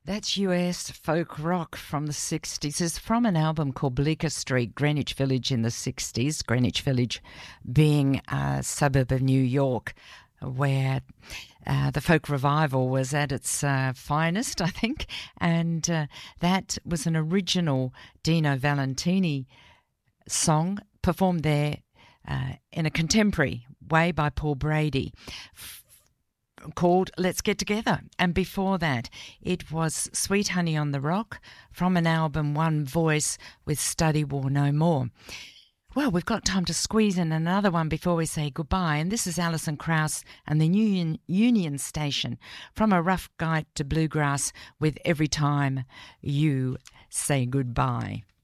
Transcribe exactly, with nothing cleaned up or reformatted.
That's U S folk rock from the sixties. It's from an album called Bleecker Street, Greenwich Village in the sixties, Greenwich Village being a suburb of New York, where uh, the folk revival was at its uh, finest, I think. And uh, that was an original Dino Valentini song performed there uh, in a contemporary way by Paul Brady, called Let's Get Together. And before that, it was Sweet Honey on the Rock from an album One Voice with Study War No More. Well, we've got time to squeeze in another one before we say goodbye, and this is Alison Krauss and the Union, Union Station from A Rough Guide to Bluegrass with Every Time You Say Goodbye.